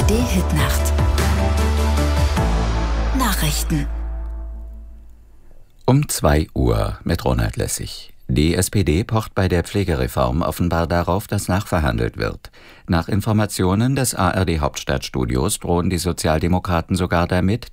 ARD-Hitnacht. Nachrichten. Um 2 Uhr mit Ronald Lessig. Die SPD pocht bei der Pflegereform offenbar darauf, dass nachverhandelt wird. Nach Informationen des ARD-Hauptstadtstudios drohen die Sozialdemokraten sogar damit,